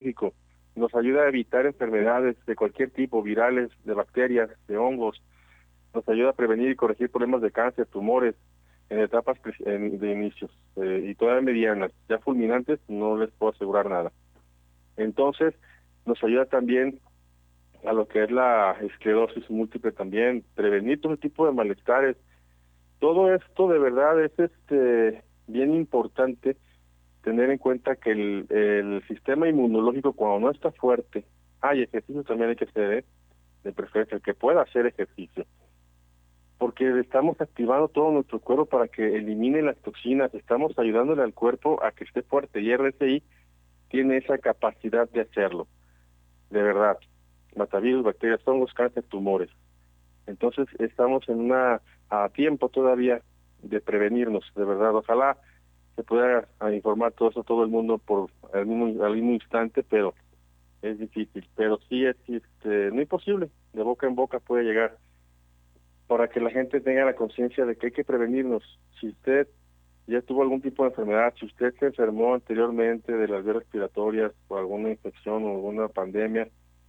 inmunológico, nos ayuda a evitar enfermedades de cualquier tipo, virales, de bacterias, de hongos, nos ayuda a prevenir y corregir problemas de cáncer, tumores, en etapas de inicios, y todavía medianas. Ya fulminantes no les puedo asegurar nada. Entonces, nos ayuda también a lo que es la esclerosis múltiple también, prevenir todo tipo de malestares. Todo esto de verdad es bien importante tener en cuenta que el sistema inmunológico, cuando no está fuerte, hay ejercicio también hay que hacer, de preferencia, el que pueda hacer ejercicio, porque estamos activando todo nuestro cuerpo para que elimine las toxinas, estamos ayudándole al cuerpo a que esté fuerte, y RCI tiene esa capacidad de hacerlo, de verdad. Matavirus, bacterias, hongos, cáncer, tumores. Entonces estamos a tiempo todavía de prevenirnos, de verdad. Ojalá se pueda informar todo eso todo el mundo por al mismo instante, pero es difícil. Pero sí es no imposible, de boca en boca puede llegar, para que la gente tenga la conciencia de que hay que prevenirnos. Si usted ya tuvo algún tipo de enfermedad, si usted se enfermó anteriormente de las vías respiratorias por alguna infección o alguna pandemia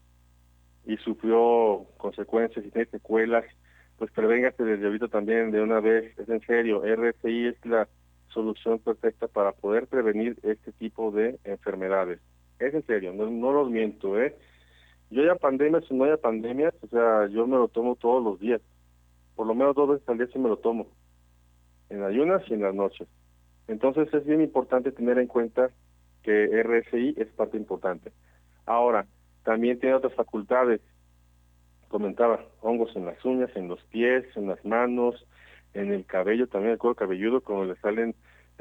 y sufrió consecuencias y tiene secuelas, pues prevéngase desde ahorita también de una vez. Es en serio, RCI es la solución perfecta para poder prevenir este tipo de enfermedades. Es en serio, no los miento, Yo haya pandemias o no haya pandemias, o sea, yo me lo tomo todos los días. Por lo menos 2 veces al día sí me lo tomo, en ayunas y en las noches. Entonces es bien importante tener en cuenta que RSI es parte importante. Ahora, también tiene otras facultades, comentaba, hongos en las uñas, en los pies, en las manos, en el cabello, también el cuero cabelludo, como le salen,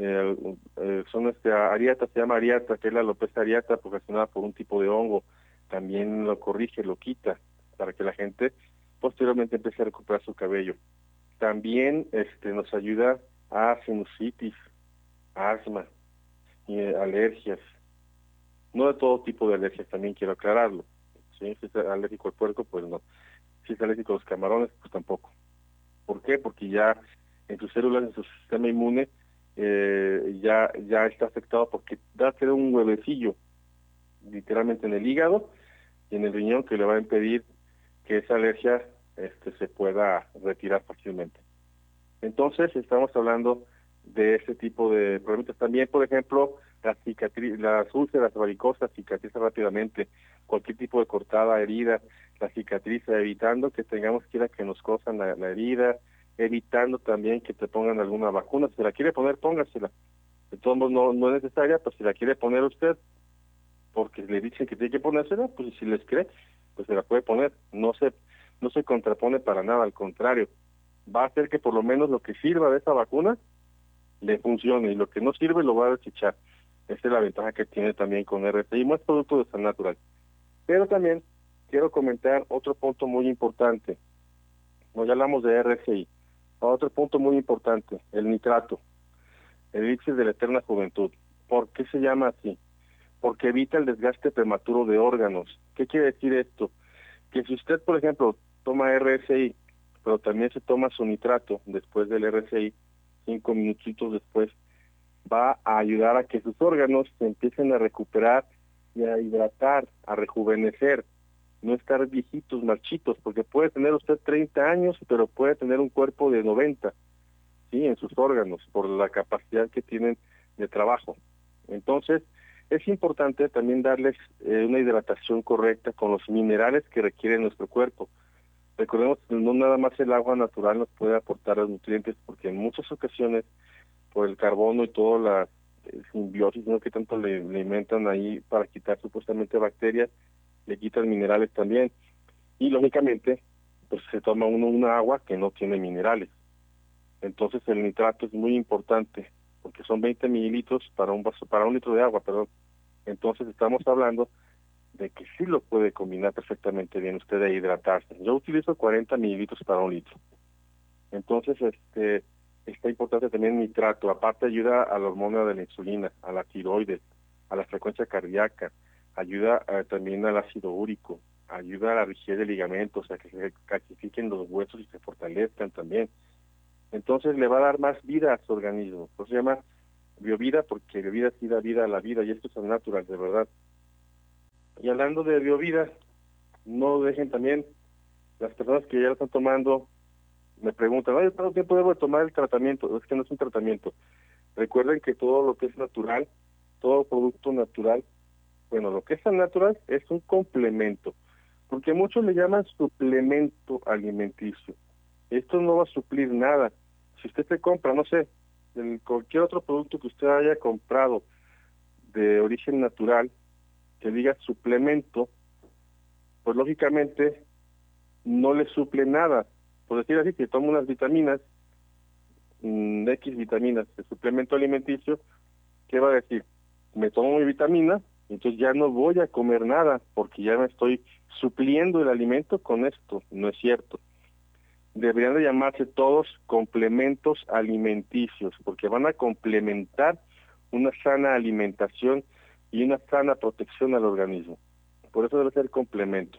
son ariata, se llama ariata, que es la alopecia areata, ocasionada por un tipo de hongo. También lo corrige, lo quita, para que la gente posteriormente empiece a recuperar su cabello. También nos ayuda a sinusitis, asma, y alergias. No de todo tipo de alergias, también quiero aclararlo. ¿Sí? Si es alérgico al puerco, pues no. Si es alérgico a los camarones, pues tampoco. ¿Por qué? Porque ya en sus células, en su sistema inmune, ya está afectado, porque va a tener un huevecillo, literalmente en el hígado y en el riñón, que le va a impedir que esa alergia se pueda retirar fácilmente. Entonces, estamos hablando de ese tipo de problemas. También, por ejemplo, las úlceras varicosas cicatrizan rápidamente. Cualquier tipo de cortada, herida, la cicatriza, evitando que tengamos que ir a que nos cosan la herida, evitando también que te pongan alguna vacuna. Si se la quiere poner, póngasela. De todos modos, no es necesaria, pero si la quiere poner usted, porque le dicen que tiene que ponérsela, pues si les cree, pues se la puede poner. No se contrapone para nada, al contrario, va a hacer que por lo menos lo que sirva de esa vacuna le funcione, y lo que no sirve lo va a desechar. Esa es la ventaja que tiene también con RTI, más producto de San Natural. Pero también quiero comentar otro punto muy importante. Nos ya hablamos de RCI. Otro punto muy importante, el nitrato, el elixir de la eterna juventud. ¿Por qué se llama así? Porque evita el desgaste prematuro de órganos. ¿Qué quiere decir esto? Que si usted, por ejemplo, toma RSI, pero también se toma su nitrato después del RSI, 5 minutitos después, va a ayudar a que sus órganos se empiecen a recuperar y a hidratar, a rejuvenecer, no estar viejitos, marchitos, porque puede tener usted 30 años, pero puede tener un cuerpo de 90, ¿sí? En sus órganos, por la capacidad que tienen de trabajo. Entonces, es importante también darles una hidratación correcta con los minerales que requiere nuestro cuerpo. Recordemos que no nada más el agua natural nos puede aportar los nutrientes, porque en muchas ocasiones, por el carbono y toda la simbiosis, ¿no?, que tanto le inventan ahí para quitar supuestamente bacterias, le quitan minerales también. Y lógicamente, pues se toma uno una agua que no tiene minerales. Entonces el nitrato es muy importante, porque son 20 mililitros para un litro de agua, perdón. Entonces estamos hablando de que sí lo puede combinar perfectamente bien usted de hidratarse. Yo utilizo 40 mililitros para un litro. Entonces, está importante también el nitrato. Aparte ayuda a la hormona de la insulina, a la tiroides, a la frecuencia cardíaca, ayuda también al ácido úrico, ayuda a la rigidez de ligamentos, a que se calcifiquen los huesos y se fortalezcan también. Entonces le va a dar más vida a su organismo. Pues se llama biovida, porque biovida sí da vida a la vida, y esto es natural, de verdad. hablando de Biovida, no dejen también, las personas que ya lo están tomando, me preguntan, oye, ¿cuánto tiempo debo de tomar el tratamiento? Es que no es un tratamiento. Recuerden que todo lo que es natural, todo producto natural, bueno, lo que es tan natural es un complemento, porque muchos le llaman suplemento alimenticio. Esto no va a suplir nada. Si usted se compra, no sé, cualquier otro producto que usted haya comprado de origen natural, que diga suplemento, pues lógicamente no le suple nada. Por decir así, si toma unas vitaminas, X vitaminas, de suplemento alimenticio, ¿qué va a decir? Me tomo mi vitamina, entonces ya no voy a comer nada, porque ya me estoy supliendo el alimento con esto. No es cierto. Deberían de llamarse todos complementos alimenticios, porque van a complementar una sana alimentación y una sana protección al organismo. Por eso debe ser complemento,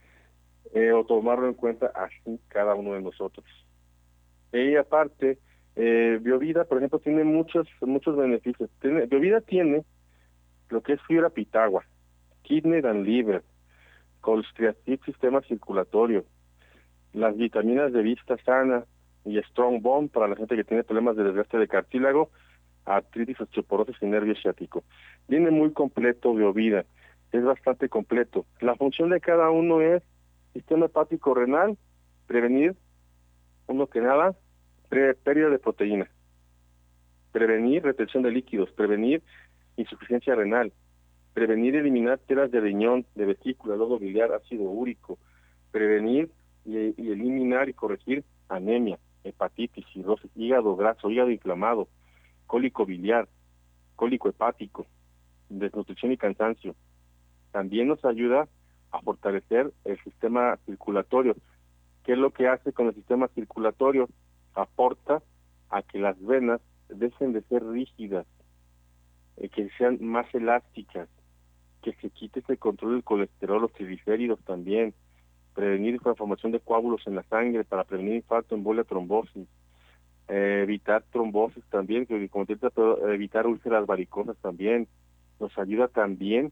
o tomarlo en cuenta así cada uno de nosotros. Y aparte, Biovida, por ejemplo, tiene muchos beneficios. Biovida tiene lo que es fibra pitagua, kidney and liver, colstriatil, sistema circulatorio, las vitaminas de vista sana y strong bone para la gente que tiene problemas de desgaste de cartílago, artritis, osteoporosis y nervio ciático. Viene muy completo Biovida, es bastante completo. La función de cada uno es sistema hepático renal, prevenir, uno que nada, pérdida de proteína, prevenir retención de líquidos, prevenir insuficiencia renal, prevenir y eliminar piedras de riñón, de vesícula, lodo biliar, ácido úrico, prevenir y eliminar y corregir anemia, hepatitis, cirrosis, hígado graso, hígado inflamado, cólico biliar, cólico hepático, desnutrición y cansancio. También nos ayuda a fortalecer el sistema circulatorio. ¿Qué es lo que hace con el sistema circulatorio? Aporta a que las venas dejen de ser rígidas, que sean más elásticas, que se quite ese control del colesterol, los triglicéridos también, prevenir la formación de coágulos en la sangre para prevenir infarto, embolia, trombosis, evitar trombosis también, que como evitar úlceras varicosas también, nos ayuda también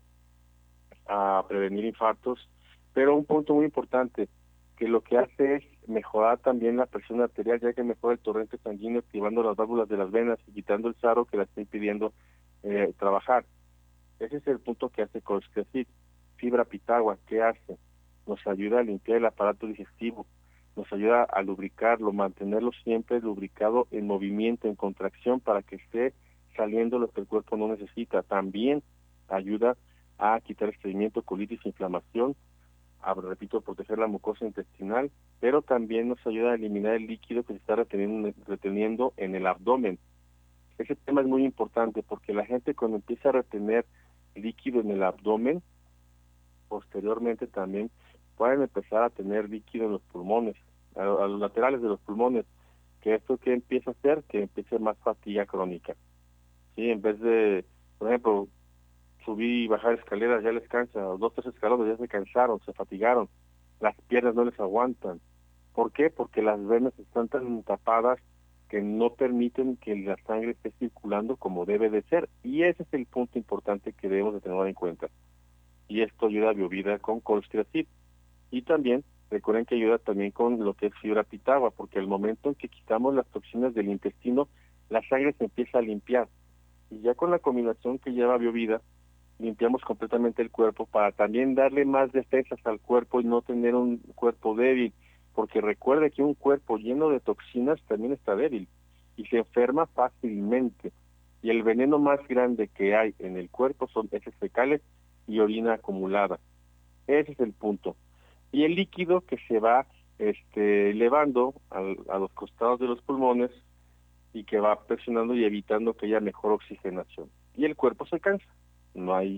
a prevenir infartos, pero un punto muy importante, que lo que hace es mejorar también la presión arterial, ya que mejora el torrente sanguíneo, activando las válvulas de las venas y quitando el sarro que la está impidiendo trabajar. Ese es el punto que hace Colstracid. Fibra pitagua, ¿qué hace? Nos ayuda a limpiar el aparato digestivo, nos ayuda a lubricarlo, mantenerlo siempre lubricado en movimiento, en contracción, para que esté saliendo lo que el cuerpo no necesita. También ayuda a quitar estreñimiento, colitis, inflamación, repito, proteger la mucosa intestinal, pero también nos ayuda a eliminar el líquido que se está reteniendo en el abdomen. Ese tema es muy importante porque la gente cuando empieza a retener líquido en el abdomen, posteriormente también pueden empezar a tener líquido en los pulmones, a los laterales de los pulmones, que esto que empieza a hacer, que empiece más fatiga crónica. Sí, en vez de, por ejemplo, subir y bajar escaleras ya les cansa, 2, 3 escalones ya se cansaron, se fatigaron, las piernas no les aguantan. ¿Por qué? Porque las venas están tan tapadas que no permiten que la sangre esté circulando como debe de ser. Y ese es el punto importante que debemos de tener en cuenta. Y esto ayuda a Biovida con Colstracid. Y también, recuerden que ayuda también con lo que es fibra pitagua, porque al momento en que quitamos las toxinas del intestino, la sangre se empieza a limpiar. Y ya con la combinación que lleva Biovida, limpiamos completamente el cuerpo para también darle más defensas al cuerpo y no tener un cuerpo débil, porque recuerde que un cuerpo lleno de toxinas también está débil y se enferma fácilmente. Y el veneno más grande que hay en el cuerpo son heces fecales y orina acumulada. Ese es el punto. Y el líquido que se va elevando a los costados de los pulmones y que va presionando y evitando que haya mejor oxigenación. Y el cuerpo se cansa. No hay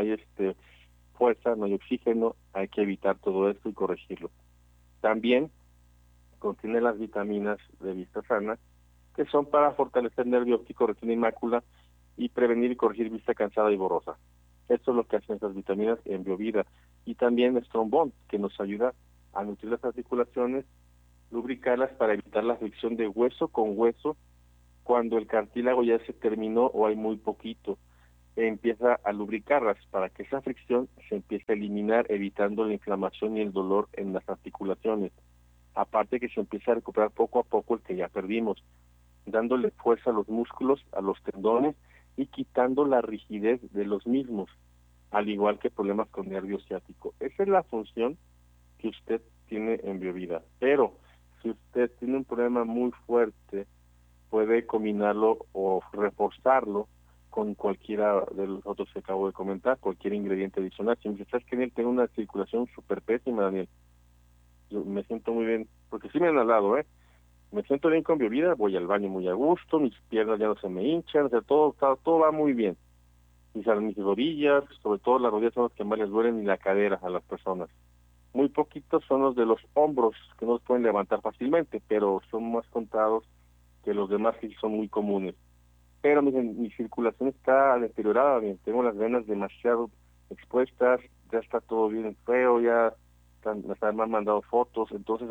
fuerza, no hay oxígeno, hay que evitar todo esto y corregirlo. También contiene las vitaminas de vista sana, que son para fortalecer nervio óptico, retina y mácula y prevenir y corregir vista cansada y borrosa. Esto es lo que hacen esas vitaminas en Biovida. Y también Strong Bone, que nos ayuda a nutrir las articulaciones, lubricarlas para evitar la fricción de hueso con hueso cuando el cartílago ya se terminó o hay muy poquito. empieza a lubricarlas para que esa fricción se empiece a eliminar, evitando la inflamación y el dolor en las articulaciones. Aparte que se empieza a recuperar poco a poco el que ya perdimos, dándole fuerza a los músculos, a los tendones y quitando la rigidez de los mismos, al igual que problemas con nervio ciático. Esa es la función que usted tiene en Biovida. Pero si usted tiene un problema muy fuerte, puede combinarlo o reforzarlo con cualquiera de los otros que acabo de comentar, cualquier ingrediente adicional. Si me dice, ¿sabes que Daniel, tengo una circulación súper pésima, Daniel? Yo me siento muy bien, porque sí me han hablado, me siento bien con Biovida, voy al baño muy a gusto, mis piernas ya no se me hinchan, o sea, todo va muy bien. Mis rodillas, sobre todo las rodillas son las que más les duelen, y la cadera a las personas. Muy poquitos son los de los hombros, que no los pueden levantar fácilmente, pero son más contados que los demás, que son muy comunes. Pero mi circulación está deteriorada, bien, tengo las venas demasiado expuestas, ya está todo bien feo, me han mandado fotos, entonces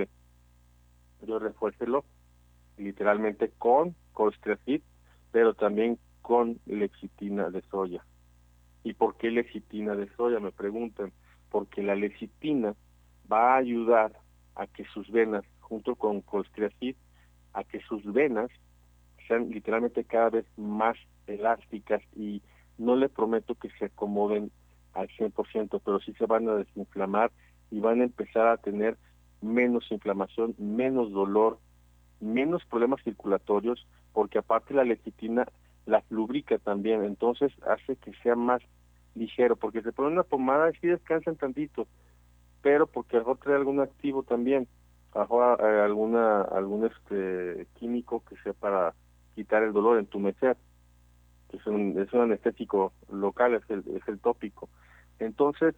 yo refuércelo literalmente con colstrefit, pero también con lecitina de soya. ¿Y por qué lecitina de soya? Me preguntan. Porque la lecitina va a ayudar a que sus venas, junto con colstrefit, a que sus venas sean literalmente cada vez más elásticas, y no le prometo que se acomoden al 100%, pero sí se van a desinflamar y van a empezar a tener menos inflamación, menos dolor, menos problemas circulatorios, porque aparte la lecitina las lubrica también, entonces hace que sea más ligero, porque se pone una pomada y sí descansan tantito, pero porque a lo mejor trae algún activo también, a lo mejor, algún químico que sea para quitar el dolor, entumecer, que es un anestésico local, es el tópico. Entonces,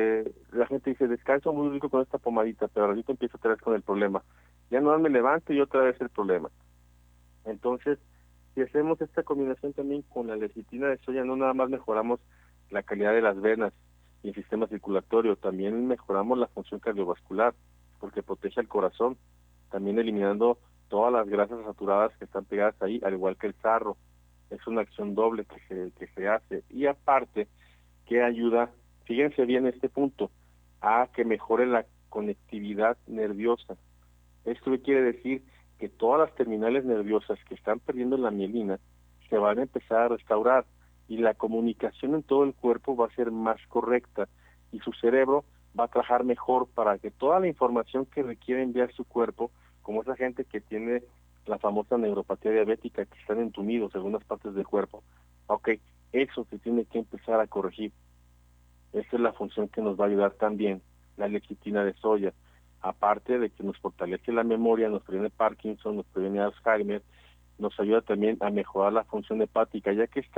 la gente dice, descanso muy rico con esta pomadita, pero ahorita empiezo otra vez con el problema. Ya no me levanto y otra vez el problema. Entonces, si hacemos esta combinación también con la lecitina de soya, no nada más mejoramos la calidad de las venas y el sistema circulatorio, también mejoramos la función cardiovascular, porque protege el corazón, también eliminando todas las grasas saturadas que están pegadas ahí, al igual que el sarro. Es una acción doble que se hace. Y aparte, que ayuda, fíjense bien este punto, a que mejore la conectividad nerviosa. Esto quiere decir que todas las terminales nerviosas que están perdiendo la mielina se van a empezar a restaurar, y la comunicación en todo el cuerpo va a ser más correcta, y su cerebro va a trabajar mejor para que toda la información que requiere enviar su cuerpo, como esa gente que tiene la famosa neuropatía diabética, que están entumidos en algunas partes del cuerpo, ok, eso se tiene que empezar a corregir. Esa es la función que nos va a ayudar también la lecitina de soya. Aparte de que nos fortalece la memoria, nos previene Parkinson, nos previene Alzheimer, nos ayuda también a mejorar la función hepática, ya que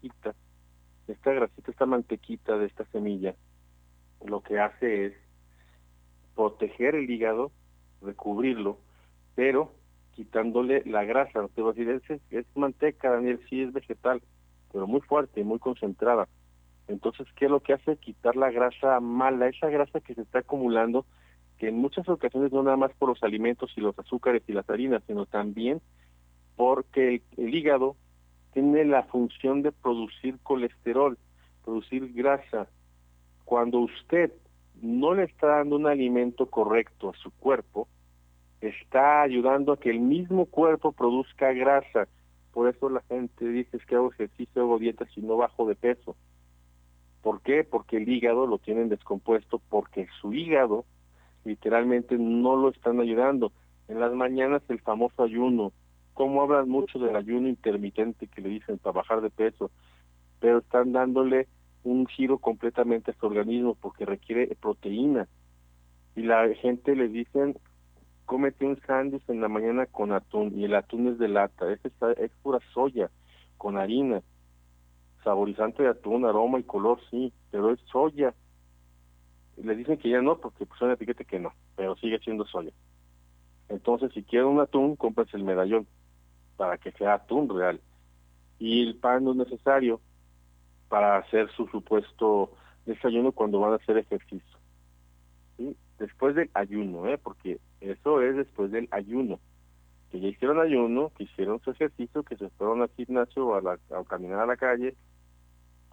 esta mantequita de esta semilla, lo que hace es proteger el hígado, recubrirlo, pero quitándole la grasa. No te voy a decir, es manteca, Daniel, sí es vegetal, pero muy fuerte y muy concentrada. Entonces, ¿qué es lo que hace? Quitar la grasa mala, esa grasa que se está acumulando, que en muchas ocasiones no nada más por los alimentos y los azúcares y las harinas, sino también porque el hígado tiene la función de producir colesterol, producir grasa. Cuando usted no le está dando un alimento correcto a su cuerpo, está ayudando a que el mismo cuerpo produzca grasa. Por eso la gente dice, es que hago ejercicio, hago dieta si no bajo de peso. ¿Por qué? Porque el hígado lo tienen descompuesto, porque su hígado literalmente no lo están ayudando. En las mañanas el famoso ayuno, como hablan mucho del ayuno intermitente que le dicen para bajar de peso, pero están dándole un giro completamente a su organismo porque requiere proteína. Y la gente le dicen, cómete un sándwich en la mañana con atún, y el atún es de lata, es pura soya, con harina, saborizante de atún, aroma y color, sí, pero es soya. Le dicen que ya no, porque pues una etiqueta que no, pero sigue siendo soya. Entonces, si quieren un atún, cómprense el medallón, para que sea atún real. Y el pan no es necesario para hacer su supuesto desayuno cuando van a hacer ejercicio, ¿sí? Después del ayuno, porque eso es después del ayuno. Que ya hicieron ayuno, que hicieron su ejercicio, que se fueron al gimnasio o a caminar a la calle,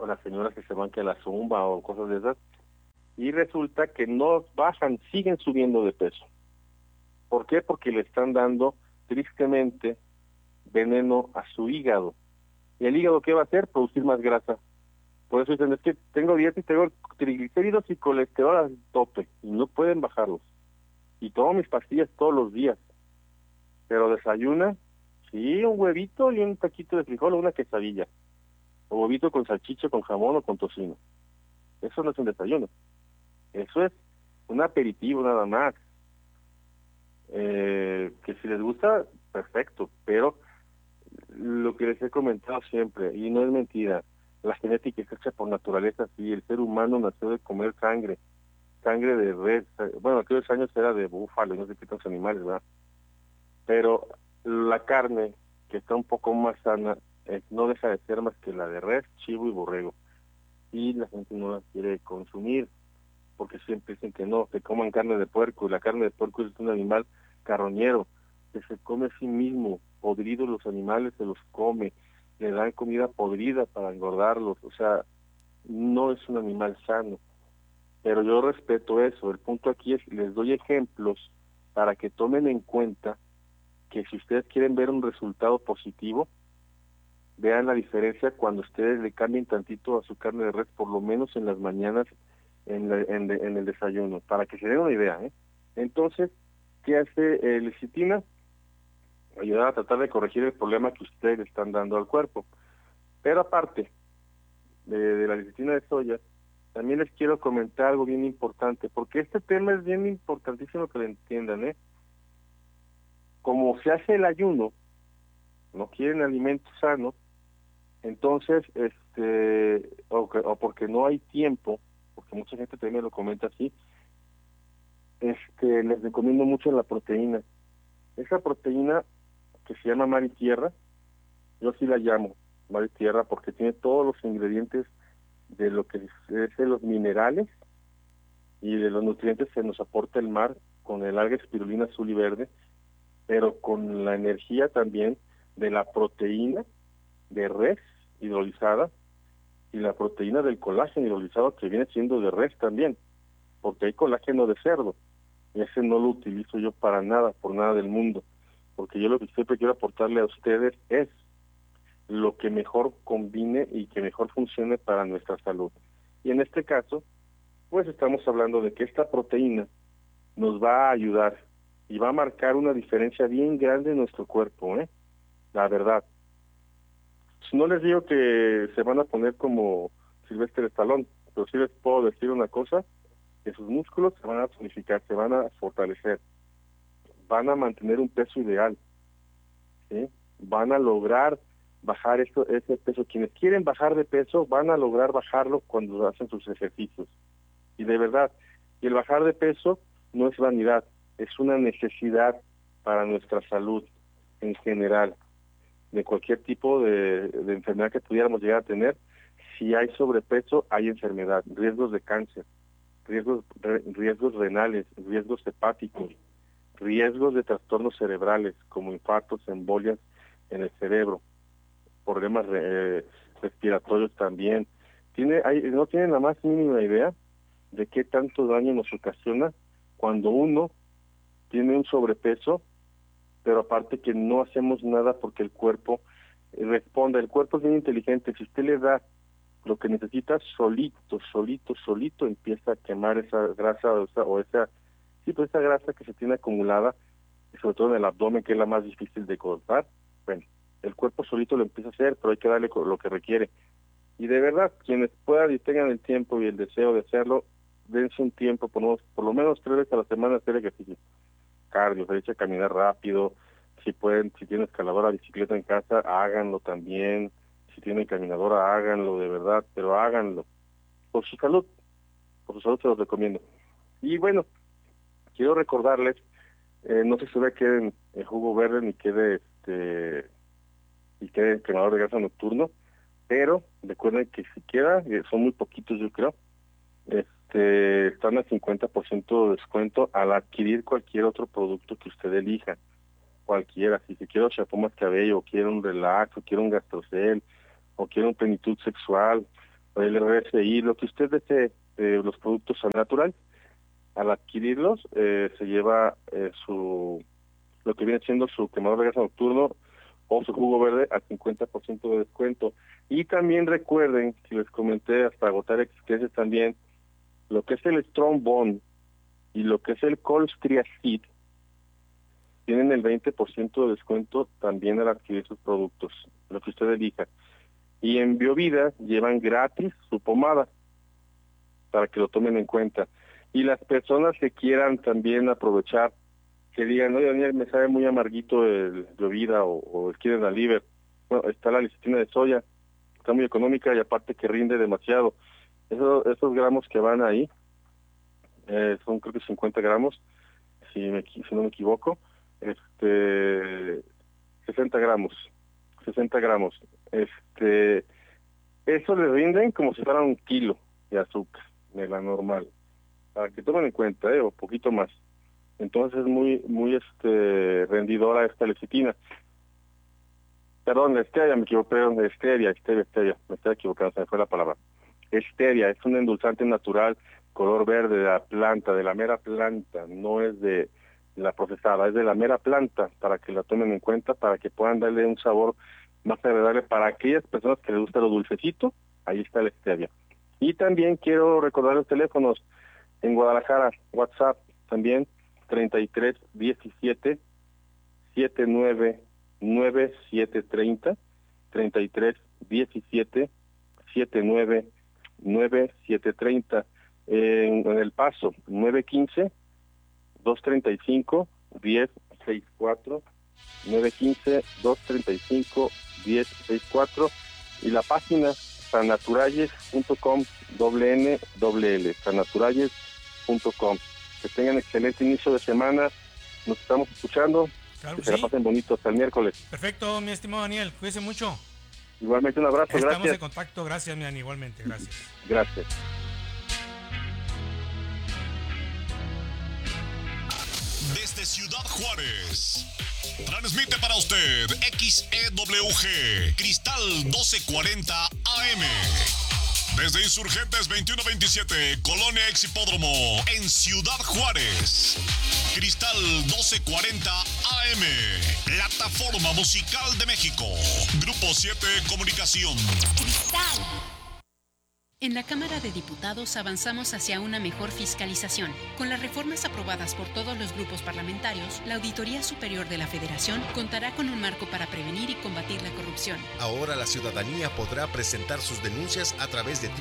o las señoras que se van que a la zumba o cosas de esas, y resulta que no bajan, siguen subiendo de peso. ¿Por qué? Porque le están dando tristemente veneno a su hígado. ¿Y el hígado qué va a hacer? Producir más grasa. Por eso dicen, es que tengo dieta y tengo triglicéridos y colesterol al tope, y no pueden bajarlos. Y tomo mis pastillas todos los días. Pero desayuna, sí, un huevito y un taquito de frijol o una quesadilla. O huevito con salchicha, con jamón o con tocino. Eso no es un desayuno. Eso es un aperitivo nada más. Que si les gusta, perfecto. Pero lo que les he comentado siempre, y no es mentira, la genética es hecha por naturaleza, sí. El ser humano nació de comer sangre. Sangre de res. Bueno, aquellos años era de búfalo y no sé qué otros animales, ¿verdad? Pero la carne, que está un poco más sana, no deja de ser más que la de res, chivo y borrego. Y la gente no la quiere consumir, porque siempre dicen que no, que coman carne de puerco. Y la carne de puerco es un animal carroñero, que se come a sí mismo, podridos los animales se los come, le dan comida podrida para engordarlos, o sea, no es un animal sano. Pero yo respeto eso, el punto aquí es, les doy ejemplos para que tomen en cuenta que si ustedes quieren ver un resultado positivo, vean la diferencia cuando ustedes le cambien tantito a su carne de res, por lo menos en las mañanas, en el desayuno, para que se den una idea, ¿eh? Entonces, ¿qué hace lecitina? Ayudar a tratar de corregir el problema que ustedes le están dando al cuerpo. Pero aparte de la lecitina de soya, también les quiero comentar algo bien importante, porque este tema es bien importantísimo que lo entiendan, ¿eh? Como se hace el ayuno, no quieren alimentos sanos, entonces, o porque no hay tiempo, porque mucha gente también me lo comenta así, les recomiendo mucho la proteína. Esa proteína que se llama mar y tierra, yo así la llamo, mar y tierra, porque tiene todos los ingredientes de lo que es de los minerales y de los nutrientes que nos aporta el mar con el alga espirulina azul y verde, pero con la energía también de la proteína de res hidrolizada y la proteína del colágeno hidrolizado que viene siendo de res también, porque hay colágeno de cerdo, y ese no lo utilizo yo para nada, por nada del mundo, porque yo lo que siempre quiero aportarle a ustedes es lo que mejor combine y que mejor funcione para nuestra salud. Y en este caso, pues estamos hablando de que esta proteína nos va a ayudar y va a marcar una diferencia bien grande en nuestro cuerpo, ¿eh? La verdad. No les digo que se van a poner como Silvestre Stallone, pero sí les puedo decir una cosa, que sus músculos se van a tonificar, se van a fortalecer, van a mantener un peso ideal, ¿sí? Van a lograr bajar ese peso. Quienes quieren bajar de peso van a lograr bajarlo cuando hacen sus ejercicios. Y de verdad, y el bajar de peso no es vanidad, es una necesidad para nuestra salud en general, de cualquier tipo de enfermedad que pudiéramos llegar a tener. Si hay sobrepeso, hay enfermedad, riesgos de cáncer, riesgos renales, riesgos hepáticos, riesgos de trastornos cerebrales como infartos, embolias en el cerebro, problemas respiratorios también. No tienen la más mínima idea de qué tanto daño nos ocasiona cuando uno tiene un sobrepeso, pero aparte que no hacemos nada porque el cuerpo responda. El cuerpo es bien inteligente. Si usted le da lo que necesita, solito empieza a quemar esa grasa pues esa grasa que se tiene acumulada, sobre todo en el abdomen, que es la más difícil de cortar. Bueno, el cuerpo solito lo empieza a hacer, pero hay que darle lo que requiere. Y de verdad, quienes puedan y tengan el tiempo y el deseo de hacerlo, dense un tiempo, por lo menos 3 veces a la semana hacer ejercicio. Cardio, se echa a caminar rápido, si pueden, si tienen escaladora, bicicleta en casa, háganlo también. Si tienen caminadora, háganlo de verdad, pero háganlo. Por su salud se los recomiendo. Y bueno, quiero recordarles, no se sube queden el jugo verde y quede el quemador de grasa nocturno, pero recuerden que si queda, son muy poquitos yo creo, están al 50% de descuento al adquirir cualquier otro producto que usted elija, cualquiera. Si se quiere champú más cabello, o quiere un relax, o quiere un gastrocel, o quiere un plenitud sexual, el RFI, lo que usted desee, los productos al natural. Al adquirirlos, se lleva lo que viene siendo su quemador de gas nocturno o su jugo verde al 50% de descuento. Y también recuerden que les comenté hasta agotar existencias también, lo que es el Strong Bond y lo que es el Colstria Seed, tienen el 20% de descuento también al adquirir sus productos, lo que usted elija. Y en Biovida llevan gratis su pomada, para que lo tomen en cuenta. Y las personas que quieran también aprovechar, que digan, oye Daniel, me sabe muy amarguito el Biovida o el Quieren la Liver. Bueno, está la lecitina de soya, está muy económica y aparte que rinde demasiado. Esos gramos que van ahí, son creo que 50 gramos, si no me equivoco, 60 gramos. Eso le rinden como si fuera 1 kilo de azúcar, de la normal, para que tomen en cuenta, o poquito más. Entonces es muy rendidora esta lecitina. Perdón, la stevia, me equivoqué, stevia, me estaba equivocando, se me fue la palabra. Stevia es un endulzante natural, color verde, de la planta, de la mera planta, no es de la procesada, es de la mera planta, para que la tomen en cuenta, para que puedan darle un sabor más agradable para aquellas personas que les gusta lo dulcecito. Ahí está la stevia. Y también quiero recordar los teléfonos en Guadalajara, WhatsApp también, 33 17 79 9730, 33 17 79 9730, en El Paso 915 235 1064, 915 235 1064, y la página sannaturalles.com, sannaturalles.com. Que tengan excelente inicio de semana, nos estamos escuchando, claro que se la pasen bonito hasta el miércoles. Perfecto, mi estimado Daniel, cuídese mucho. Igualmente un abrazo, Estamos gracias. en contacto, gracias mi Dani, igualmente, gracias. Gracias. Desde Ciudad Juárez, transmite para usted XEWG, Cristal 1240 AM. Desde Insurgentes 2127, Colonia Ex Hipódromo, en Ciudad Juárez. Cristal 1240 AM, Plataforma Musical de México. Grupo 7 Comunicación. Cristal. En la Cámara de Diputados avanzamos hacia una mejor fiscalización. Con las reformas aprobadas por todos los grupos parlamentarios, la Auditoría Superior de la Federación contará con un marco para prevenir y combatir la corrupción. Ahora la ciudadanía podrá presentar sus denuncias a través de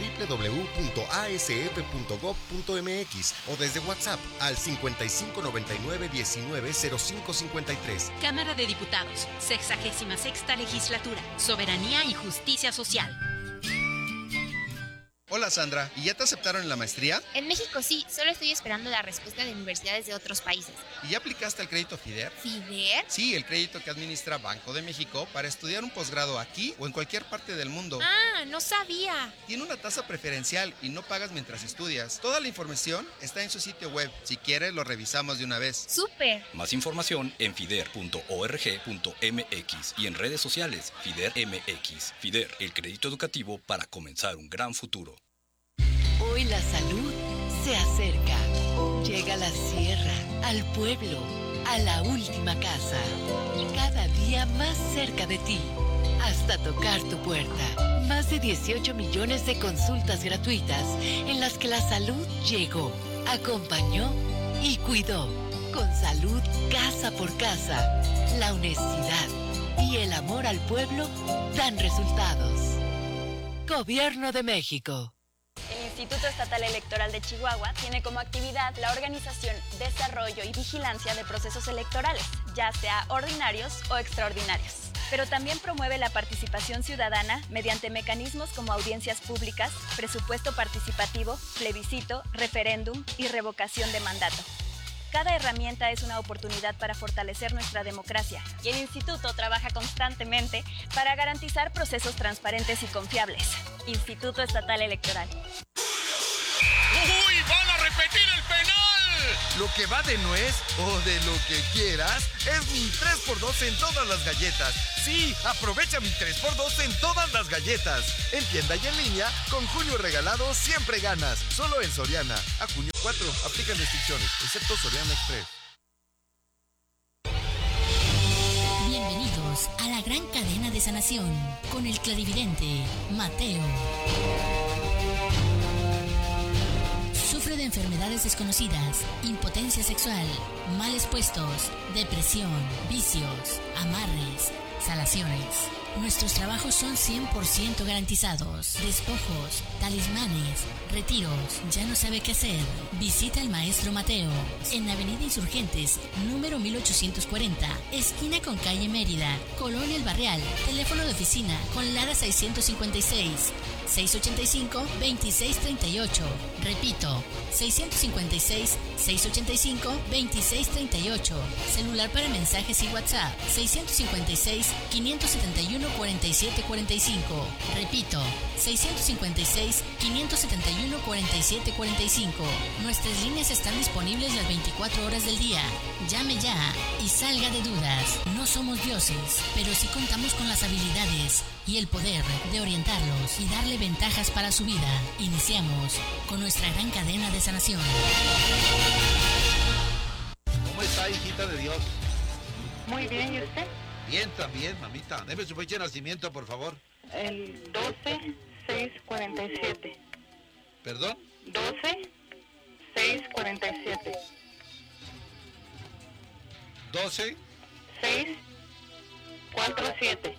www.asf.gov.mx o desde WhatsApp al 5599-190553. Cámara de Diputados, 66ª Legislatura, Soberanía y Justicia Social. Hola Sandra, ¿y ya te aceptaron en la maestría? En México sí, solo estoy esperando la respuesta de universidades de otros países. ¿Y ya aplicaste al crédito FIDER? ¿FIDER? Sí, el crédito que administra Banco de México para estudiar un posgrado aquí o en cualquier parte del mundo. Ah, no sabía. Tiene una tasa preferencial y no pagas mientras estudias. Toda la información está en su sitio web. Si quieres, lo revisamos de una vez. ¡Súper! Más información en fider.org.mx y en redes sociales FIDER MX. FIDER, el crédito educativo para comenzar un gran futuro. Hoy la salud se acerca. Llega a la sierra, al pueblo, a la última casa. Cada día más cerca de ti, hasta tocar tu puerta. Más de 18 millones de consultas gratuitas en las que la salud llegó, acompañó y cuidó. Con salud casa por casa, la honestidad y el amor al pueblo dan resultados. Gobierno de México. El Instituto Estatal Electoral de Chihuahua tiene como actividad la organización, desarrollo y vigilancia de procesos electorales, ya sea ordinarios o extraordinarios. Pero también promueve la participación ciudadana mediante mecanismos como audiencias públicas, presupuesto participativo, plebiscito, referéndum y revocación de mandato. Cada herramienta es una oportunidad para fortalecer nuestra democracia y el Instituto trabaja constantemente para garantizar procesos transparentes y confiables. Instituto Estatal Electoral. ¡Uy! ¡Van a repetir el penal! Lo que va de nuez o de lo que quieras es mi 3x2 en todas las galletas. Sí, aprovecha mi 3x2 en todas las galletas. En tienda y en línea, con junio regalado siempre ganas. Solo en Soriana. A junio 4, aplican restricciones, excepto Soriana Express. Bienvenidos a la gran cadena de sanación con el clarividente Mateo. Sufre de enfermedades desconocidas, impotencia sexual, males puestos, depresión, vicios, amarres, salaciones. Nuestros trabajos son 100% garantizados. Despojos, talismanes, retiros. ¿Ya no sabe qué hacer? Visita al maestro Mateo en Avenida Insurgentes, número 1840, esquina con calle Mérida, Colonia El Barrial. Teléfono de oficina con Lara 656 685-2638. Repito, 656-685-2638. Celular para mensajes y WhatsApp, 656-571-4745. Repito, 656-571-4745. Nuestras líneas están disponibles las 24 horas del día. Llame ya y salga de dudas. No somos dioses, pero sí contamos con las habilidades y el poder de orientarlos y darle ventajas para su vida. Iniciamos con nuestra gran cadena de sanación. ¿Cómo está, hijita de Dios? Muy bien, ¿y usted? Bien, también, mamita. Deme su fecha de nacimiento, por favor. El 12-6-47. ¿Perdón? 12-6-47. 12. 6-4-7.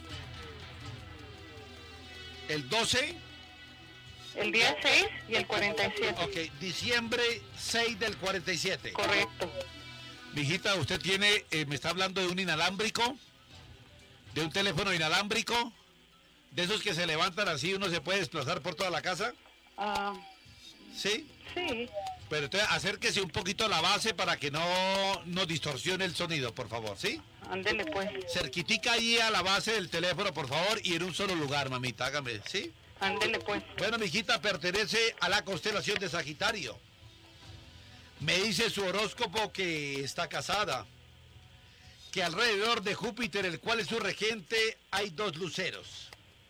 ¿El 12? El día 6 y el 47. Ok, diciembre 6 del 47. Correcto. Mijita, usted tiene, me está hablando de un inalámbrico, de un teléfono inalámbrico, de esos que se levantan así, uno se puede desplazar por toda la casa. ¿Sí? Sí. Pero entonces acérquese un poquito a la base para que no distorsione el sonido, por favor, ¿sí? Ándele pues. Cerquitica ahí a la base del teléfono, por favor, y en un solo lugar, mamita, hágame, ¿sí? Ándele pues. Bueno, mi hijita pertenece a la constelación de Sagitario. Me dice su horóscopo que está casada, que alrededor de Júpiter, el cual es su regente, hay 2 luceros.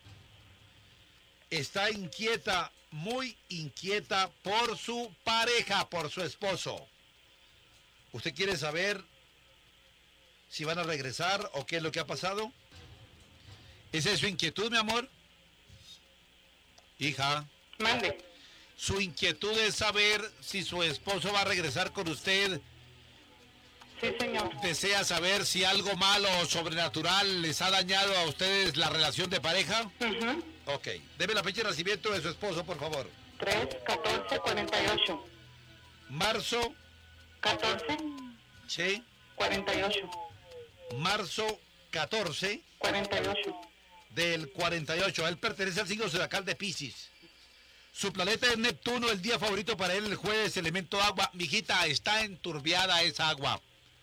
Está inquieta, muy inquieta por su pareja, por su esposo. ¿Usted quiere saber si van a regresar o qué es lo que ha pasado? ¿Esa es su inquietud, mi amor? Hija. Mande. Su inquietud es saber si su esposo va a regresar con usted. Sí, señor. ¿Desea saber si algo malo o sobrenatural les ha dañado a ustedes la relación de pareja? Ok. Deme la fecha de nacimiento de su esposo, por favor. 3-14-48. Marzo. 14. Sí. 48. Marzo 14. 48. Del 48. Él pertenece al signo zodiacal de Piscis. Su planeta es Neptuno, el día favorito para él el jueves, elemento agua. Mijita, está enturbiada esa agua.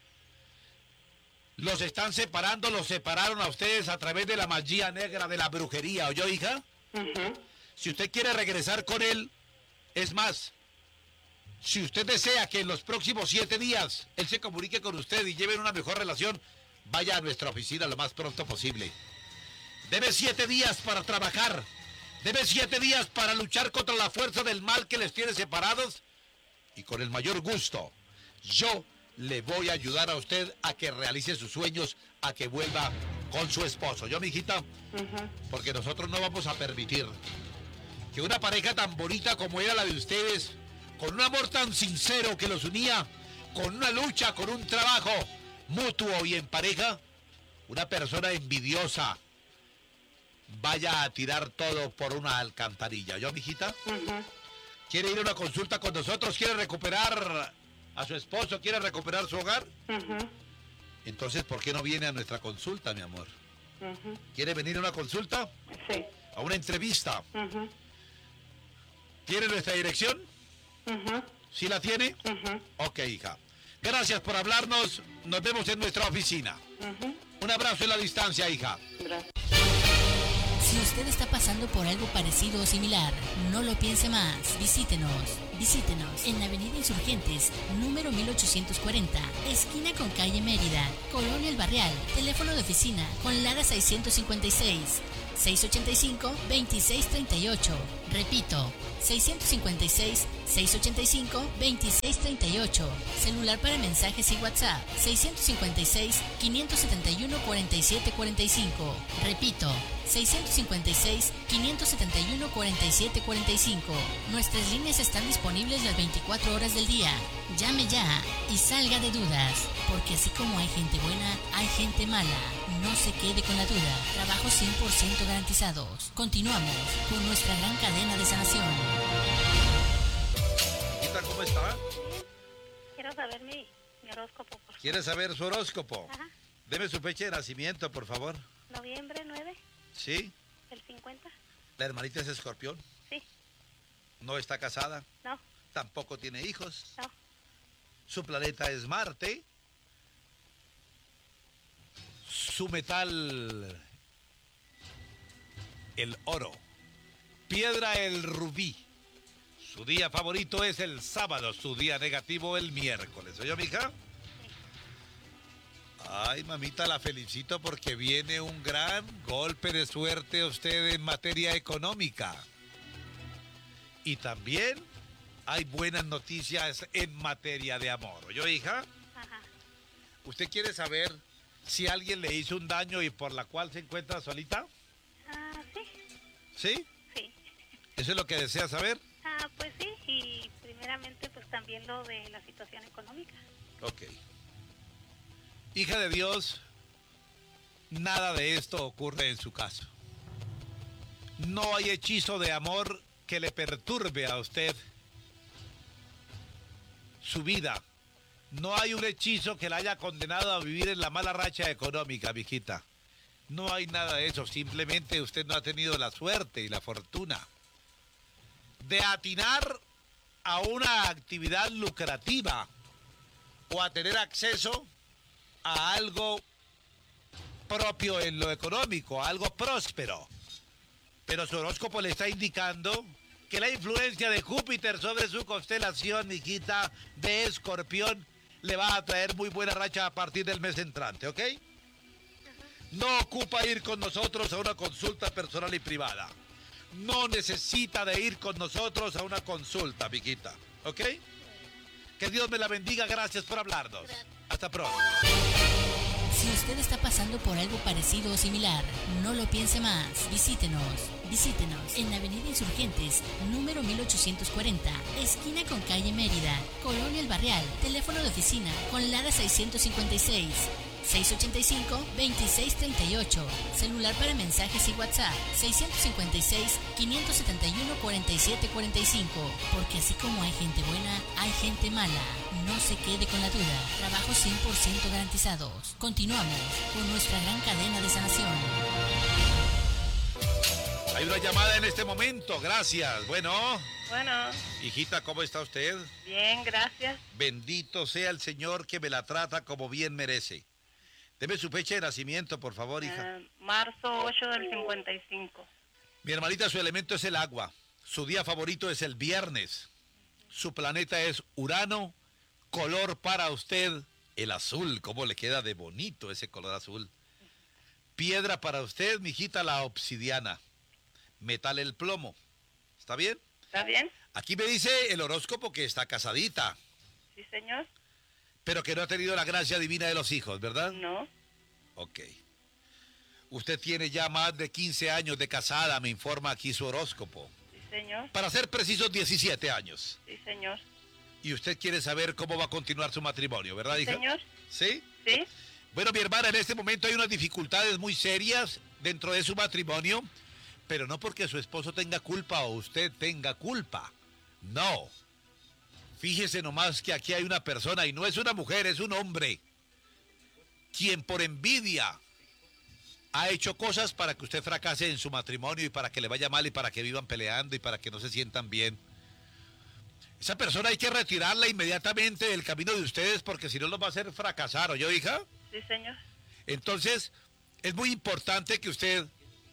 Los están separando, los separaron a ustedes a través de la magia negra de la brujería, ¿oyó, hija? Si usted quiere regresar con él, es más, si usted desea que en los próximos 7 días él se comunique con usted y lleven una mejor relación, vaya a nuestra oficina lo más pronto posible. Debe 7 días para trabajar. Debe 7 días para luchar contra la fuerza del mal que les tiene separados. Y con el mayor gusto, yo le voy a ayudar a usted a que realice sus sueños, a que vuelva con su esposo. ¿Yo, mijita? Porque nosotros no vamos a permitir que una pareja tan bonita como era la de ustedes, con un amor tan sincero que los unía, con una lucha, con un trabajo mutuo y en pareja, una persona envidiosa vaya a tirar todo por una alcantarilla. ¿Yo, mijita? ¿Quiere ir a una consulta con nosotros? ¿Quiere recuperar a su esposo? ¿Quiere recuperar su hogar? Entonces, ¿por qué no viene a nuestra consulta, mi amor? ¿Quiere venir a una consulta? Sí. ¿A una entrevista? ¿Tiene nuestra dirección? ¿Sí la tiene? Ok, hija. Gracias por hablarnos. Nos vemos en nuestra oficina. Un abrazo en la distancia, hija. Gracias. Si usted está pasando por algo parecido o similar, no lo piense más. Visítenos en la Avenida Insurgentes, número 1840, esquina con calle Mérida, Colonia El Barrial. Teléfono de oficina con Lara 656 685-2638. Repito, 656-685-2638. Celular para mensajes y WhatsApp, 656-571-4745. Repito, 656-571-4745. Nuestras líneas están disponibles las 24 horas del día. Llame ya y salga de dudas, porque así como hay gente buena, hay gente mala. No se quede con la duda. Trabajos 100% garantizados. Continuamos con nuestra gran cadena de sanación. ¿Cómo está? Quiero saber mi horóscopo. Por favor. ¿Quiere saber su horóscopo? Ajá. Deme su fecha de nacimiento, por favor. Noviembre 9. ¿Sí? El 50. ¿La hermanita es escorpión? Sí. ¿No está casada? No. ¿Tampoco tiene hijos? No. ¿Su planeta es Marte? Su metal, el oro. Piedra, el rubí. Su día favorito es el sábado, su día negativo el miércoles. ¿Oye, mija? Ay, mamita, la felicito porque viene un gran golpe de suerte a usted en materia económica. Y también hay buenas noticias en materia de amor. ¿Oye, hija? Ajá. ¿Usted quiere saber si alguien le hizo un daño y por la cual se encuentra solita? Sí. ¿Sí? Sí. ¿Eso es lo que desea saber? Pues sí, y primeramente pues también lo de la situación económica. Ok. Hija de Dios, nada de esto ocurre en su caso. No hay hechizo de amor que le perturbe a usted su vida. No hay un hechizo que la haya condenado a vivir en la mala racha económica, mijita. No hay nada de eso, simplemente usted no ha tenido la suerte y la fortuna de atinar a una actividad lucrativa o a tener acceso a algo propio en lo económico, a algo próspero. Pero su horóscopo le está indicando que la influencia de Júpiter sobre su constelación, mijita, de Escorpión, le va a traer muy buena racha a partir del mes entrante, ¿ok? No ocupa ir con nosotros a una consulta personal y privada. No necesita de ir con nosotros a una consulta, mijita, ¿ok? Que Dios me la bendiga, gracias por hablarnos. Hasta pronto. Si usted está pasando por algo parecido o similar, no lo piense más. Visítenos en la Avenida Insurgentes, número 1840, esquina con calle Mérida, Colonia El Barrial. Teléfono de oficina con Lara 656 685-2638. Celular para mensajes y WhatsApp 656-571-4745. Porque así como hay gente buena, hay gente mala. No se quede con la duda. Trabajos 100% garantizados. Continuamos con nuestra gran cadena de sanación. Hay una llamada en este momento, gracias. Bueno, hijita, ¿cómo está usted? Bien, gracias. Bendito sea el Señor que me la trata como bien merece. Deme su fecha de nacimiento, por favor, hija. Marzo 8 del 55. Mi hermanita, su elemento es el agua. Su día favorito es el viernes. Su planeta es Urano. Color para usted, el azul. ¿Cómo le queda de bonito ese color azul? Piedra para usted, mijita, la obsidiana. Metal, el plomo. ¿Está bien? ¿Está bien? Aquí me dice el horóscopo que está casadita. Sí, señor. Pero que no ha tenido la gracia divina de los hijos, ¿verdad? No. Ok. Usted tiene ya más de 15 años de casada, me informa aquí su horóscopo. Sí, señor. Para ser precisos, 17 años. Sí, señor. Y usted quiere saber cómo va a continuar su matrimonio, ¿verdad, hija? Señor. ¿Sí? Sí. Bueno, mi hermana, en este momento hay unas dificultades muy serias dentro de su matrimonio, pero no porque su esposo tenga culpa o usted tenga culpa. No. Fíjese nomás que aquí hay una persona, y no es una mujer, es un hombre, quien por envidia ha hecho cosas para que usted fracase en su matrimonio y para que le vaya mal y para que vivan peleando y para que no se sientan bien. Esa persona hay que retirarla inmediatamente del camino de ustedes porque si no los va a hacer fracasar, ¿oyó, hija? Sí, señor. Entonces, es muy importante que usted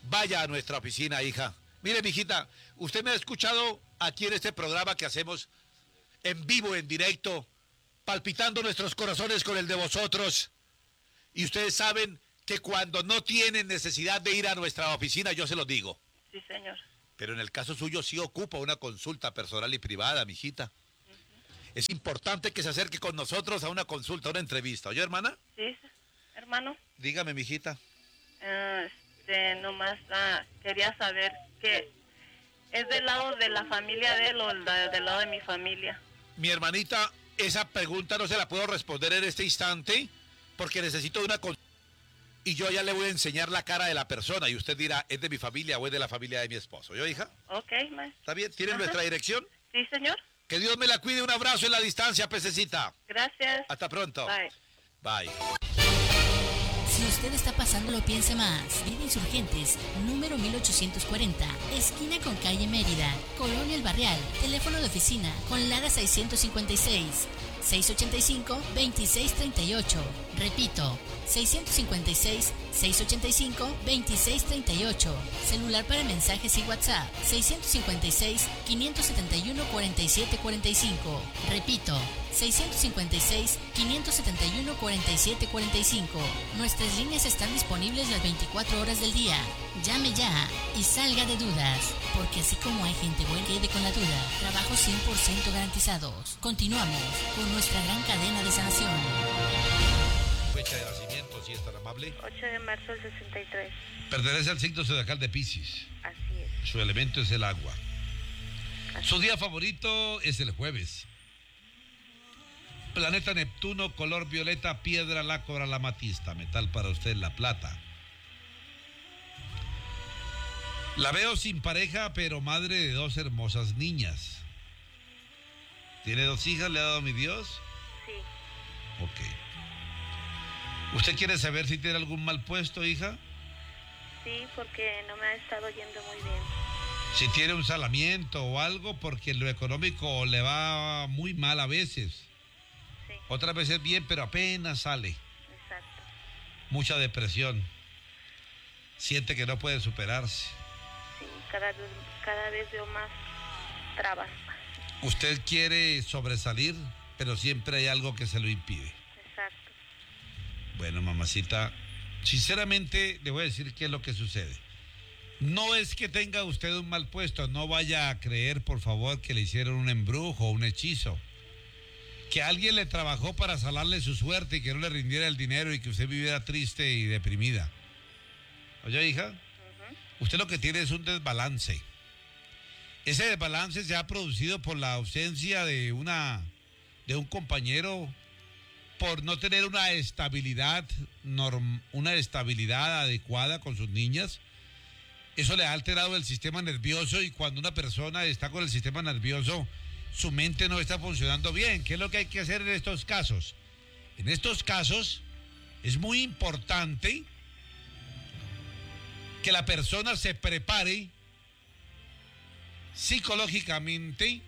vaya a nuestra oficina, hija. Mire, mijita, usted me ha escuchado aquí en este programa que hacemos en vivo, en directo, palpitando nuestros corazones con el de vosotros. Y ustedes saben que cuando no tienen necesidad de ir a nuestra oficina, yo se los digo. Sí, señor. Pero en el caso suyo sí ocupa una consulta personal y privada, mijita. Es importante que se acerque con nosotros a una consulta, a una entrevista. ¿Oye, hermana? Sí, hermano. Dígame, mijita. Nomás quería saber que es del lado de la familia de él o del lado de mi familia. Mi hermanita, esa pregunta no se la puedo responder en este instante porque necesito una consulta. Y yo ya le voy a enseñar la cara de la persona y usted dirá, ¿es de mi familia o es de la familia de mi esposo? ¿Yo, hija? Ok, maestro. ¿Está bien? ¿Tiene nuestra dirección? Sí, señor. Que Dios me la cuide. Un abrazo en la distancia, pececita. Gracias. Hasta pronto. Bye. Bye. Si usted está pasando, lo piense más. Vive Insurgentes, número 1840, esquina con calle Mérida, Colonia El Barrial, teléfono de oficina con Lara 656 685-2638. Repito, 656-685-2638. Celular para mensajes y WhatsApp, 656-571-4745. Repito, 656-571-4745. Nuestras líneas están disponibles las 24 horas del día. Llame ya y salga de dudas, porque así como hay gente buena que quede con la duda, trabajos 100% garantizados. Continuamos con nuestra gran cadena de sanación. Fecha de nacimiento, si es tan amable. 8 de marzo del 63. Pertenece al signo zodiacal de Piscis. Así es. Su elemento es el agua. Su día favorito es el jueves. Planeta Neptuno, color violeta, piedra, lácora, la amatista. Metal para usted, la plata. La veo sin pareja, pero madre de 2 hermosas niñas. ¿Tiene 2 hijas? ¿Le ha dado mi Dios? Sí. Ok. ¿Usted quiere saber si tiene algún mal puesto, hija? Sí, porque no me ha estado yendo muy bien. Si tiene un salamiento o algo, porque lo económico le va muy mal a veces. Sí. Otras veces bien, pero apenas sale. Exacto. Mucha depresión. Siente que no puede superarse. Sí, cada vez veo más trabas. Usted quiere sobresalir, pero siempre hay algo que se lo impide. Exacto. Bueno, mamacita, sinceramente le voy a decir qué es lo que sucede. No es que tenga usted un mal puesto, no vaya a creer, por favor, que le hicieron un embrujo o un hechizo. Que alguien le trabajó para salarle su suerte y que no le rindiera el dinero y que usted viviera triste y deprimida. ¿Oye, hija? Usted lo que tiene es un desbalance. Ese desbalance se ha producido por la ausencia de un compañero, por no tener una estabilidad adecuada con sus niñas. Eso le ha alterado el sistema nervioso y cuando una persona está con el sistema nervioso, su mente no está funcionando bien. ¿Qué es lo que hay que hacer en estos casos? En estos casos es muy importante que la persona se prepare psicológicamente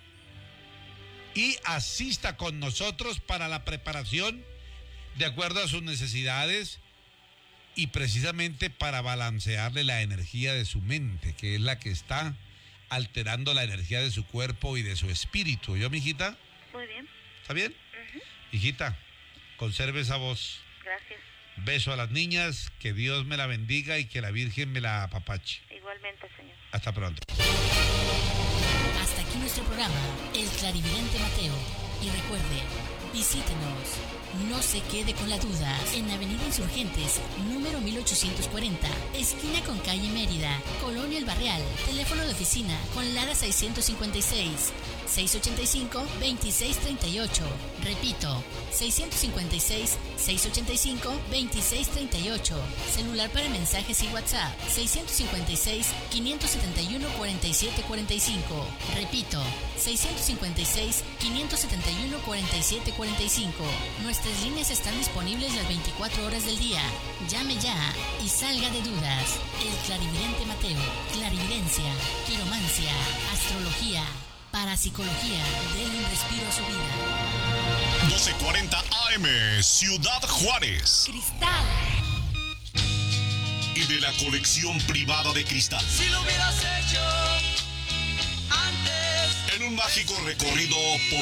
y asista con nosotros para la preparación de acuerdo a sus necesidades y precisamente para balancearle la energía de su mente, que es la que está alterando la energía de su cuerpo y de su espíritu. ¿Yo, mijita? Muy bien. ¿Está bien? Hijita, conserve esa voz. Gracias. Beso a las niñas, que Dios me la bendiga y que la Virgen me la apapache. Igualmente, señor. Hasta pronto. Hasta aquí nuestro programa, El Clarividente Mateo. Y recuerde, visítenos. No se quede con la duda. En Avenida Insurgentes, número 1840, esquina con calle Mérida, Colonia El Barrial. Teléfono de oficina con Lara 656 685-2638. Repito, 656-685-2638. Celular para mensajes y WhatsApp, 656-571-4745. Repito, 656-571-4745. Nuestras líneas están disponibles las 24 horas del día. Llame ya y salga de dudas. El Clarividente Mateo, clarividencia, quiromancia, astrología, parapsicología. Denle un respiro a su vida. 1240 AM, Ciudad Juárez. Cristal. y de la colección privada de cristal. Si lo hubieras hecho antes. En un mágico recorrido por